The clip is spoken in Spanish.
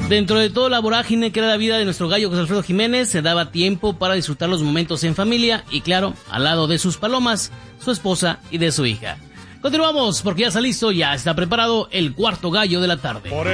Dentro de toda la vorágine que era la vida de nuestro gallo José Alfredo Jiménez, se daba tiempo para disfrutar los momentos en familia y, claro, al lado de sus palomas, su esposa y de su hija. Continuamos porque ya está listo, ya está preparado el cuarto gallo de la tarde.